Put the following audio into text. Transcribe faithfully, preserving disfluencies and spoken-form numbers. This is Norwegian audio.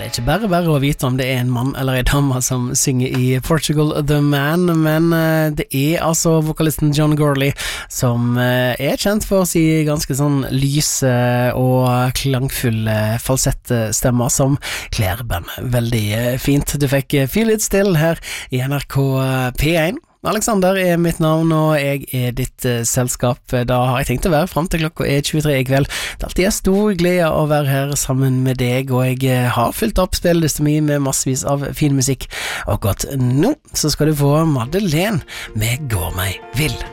det er ikke bare bare å vite om det er en mann eller en dame som synger i Portugal The Man, men uh, det er altså vokalisten John Gourley som uh, er kjent for å si ganske sånn lyse og klangfulle falsettstemmer som kler bandet veldig uh, fint. Du fikk uh, Feel It Still her i N R K P én. Alexander er mitt navn, og jeg er ditt uh, selskap. Da har jeg tenkt å være frem til klokka er tjuetre i kveld. Det er alltid en stor glede å være her sammen med deg, og jeg uh, har fylt opp spillelista mi med massevis av fin musikk. Og godt nå så skal du få Madeleine med Går meg vill.